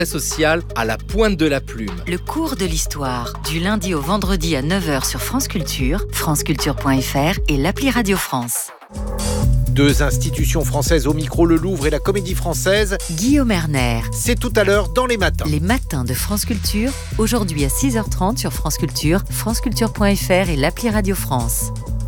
social à la pointe de la plume. Le cours de l'histoire, du lundi au vendredi à 9h sur France Culture, franceculture.fr et l'appli Radio France. Deux institutions françaises au micro, le Louvre et la Comédie Française. Guillaume Erner. C'est tout à l'heure dans Les Matins. Les Matins de France Culture, aujourd'hui à 6h30 sur France Culture, franceculture.fr et l'appli Radio France.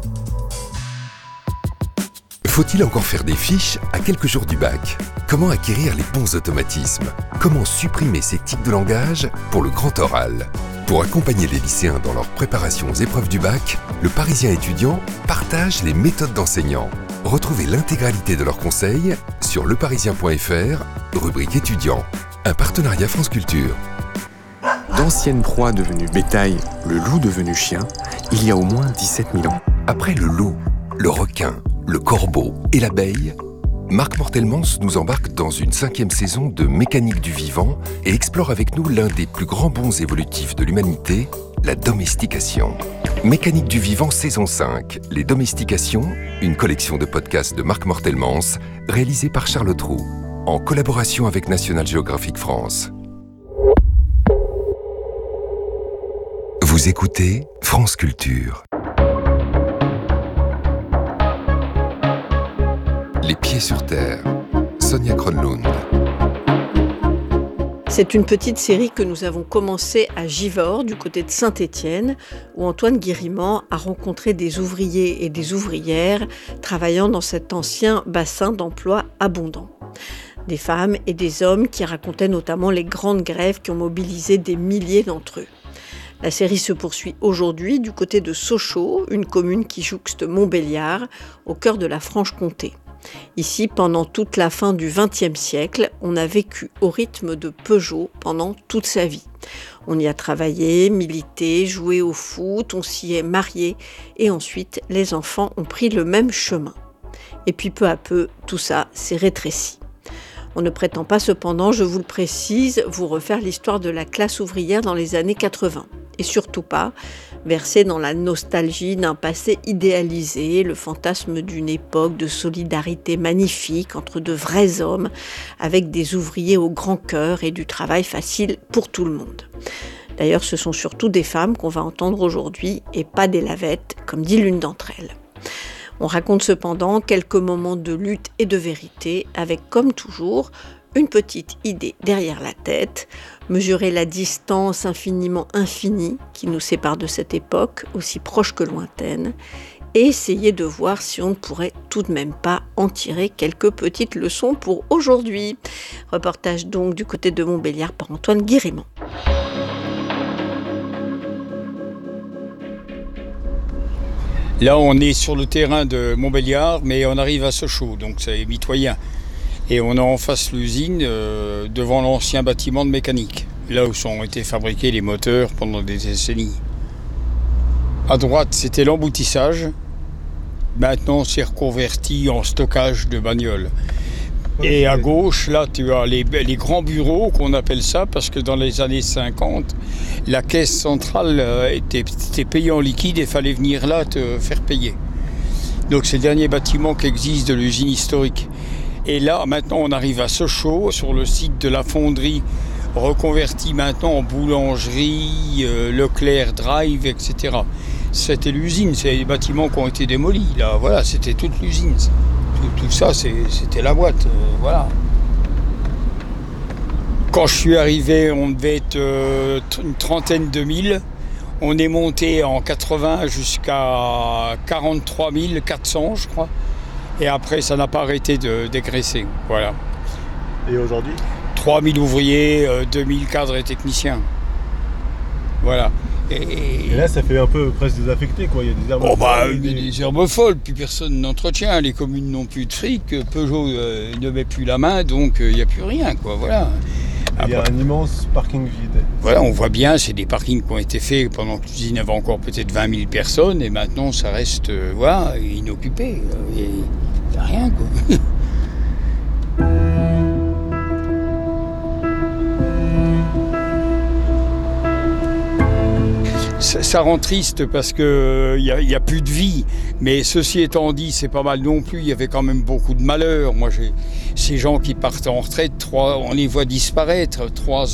Faut-il encore faire des fiches à quelques jours du bac ? Comment acquérir les bons automatismes ? Comment supprimer ces tics de langage pour le grand oral ? Pour accompagner les lycéens dans leur préparation aux épreuves du bac, le Parisien étudiant partage les méthodes d'enseignants. Retrouvez l'intégralité de leurs conseils sur leparisien.fr, rubrique étudiants. Un partenariat France Culture. D'anciennes proies devenues bétail, le loup devenu chien, il y a au moins 17 000 ans. Après le loup, le requin, le corbeau et l'abeille, Marc Mortelmans nous embarque dans une 5e saison de Mécanique du vivant et explore avec nous l'un des plus grands bonds évolutifs de l'humanité, la domestication. Mécanique du vivant saison 5, Les domestications, une collection de podcasts de Marc Mortelmans, réalisée par Charlotte Roux, en collaboration avec National Geographic France. Vous écoutez France Culture. Les pieds sur terre, Sonia Kronlund. C'est une petite série que nous avons commencée à Givors, du côté de Saint-Étienne, où Antoine Guérimant a rencontré des ouvriers et des ouvrières travaillant dans cet ancien bassin d'emploi abondant. Des femmes et des hommes qui racontaient notamment les grandes grèves qui ont mobilisé des milliers d'entre eux. La série se poursuit aujourd'hui du côté de Sochaux, une commune qui jouxte Montbéliard, au cœur de la Franche-Comté. Ici, pendant toute la fin du XXe siècle, on a vécu au rythme de Peugeot pendant toute sa vie. On y a travaillé, milité, joué au foot, on s'y est marié et ensuite les enfants ont pris le même chemin. Et puis peu à peu, tout ça s'est rétréci. On ne prétend pas cependant, je vous le précise, vous refaire l'histoire de la classe ouvrière dans les années 80. Et surtout pas verser dans la nostalgie d'un passé idéalisé, le fantasme d'une époque de solidarité magnifique entre de vrais hommes, avec des ouvriers au grand cœur et du travail facile pour tout le monde. D'ailleurs, ce sont surtout des femmes qu'on va entendre aujourd'hui, et pas des lavettes, comme dit l'une d'entre elles. On raconte cependant quelques moments de lutte et de vérité, avec comme toujours une petite idée derrière la tête, mesurer la distance infiniment infinie qui nous sépare de cette époque, aussi proche que lointaine, et essayer de voir si on ne pourrait tout de même pas en tirer quelques petites leçons pour aujourd'hui. Reportage donc du côté de Montbéliard par Antoine Guérimant. Là, on est sur le terrain de Montbéliard, mais on arrive à Sochaux, donc c'est mitoyen. Et on est en face l'usine, devant l'ancien bâtiment de mécanique, là où ont été fabriqués les moteurs pendant des décennies. À droite, c'était l'emboutissage. Maintenant, c'est reconverti en stockage de bagnoles. Et à gauche, là, tu as les grands bureaux, qu'on appelle ça, parce que dans les années 50, la caisse centrale était payée en liquide et il fallait venir là te faire payer. Donc c'est le dernier bâtiment qui existe de l'usine historique. Et là, maintenant, on arrive à Sochaux, sur le site de la fonderie, reconverti maintenant en boulangerie, Leclerc Drive, etc. C'était l'usine, c'est les bâtiments qui ont été démolis. Là, voilà, c'était toute l'usine. Tout ça, c'était la boîte, voilà. Quand je suis arrivé, on devait être une trentaine de mille. On est monté en 80 jusqu'à 43 400, je crois. Et après, ça n'a pas arrêté de dégraisser. Voilà. Et aujourd'hui ? 3000 ouvriers, 2000 cadres et techniciens. Voilà. Et là, ça fait un peu presque désaffecté, quoi. Il y a des herbes folles. Des herbes folles, puis personne n'entretient. Les communes n'ont plus de fric. Peugeot ne met plus la main, donc il n'y a plus rien, quoi. Voilà. Il y a un immense parking vide. Voilà, on voit bien, c'est des parkings qui ont été faits pendant que l'usine avait encore peut-être 20 000 personnes, et maintenant ça reste voilà, inoccupé. Il n'y a rien, quoi. Ça rend triste parce qu'il n'y a plus de vie. Mais ceci étant dit, c'est pas mal non plus. Il y avait quand même beaucoup de malheurs. Moi, ces gens qui partent en retraite, on les voit disparaître. 3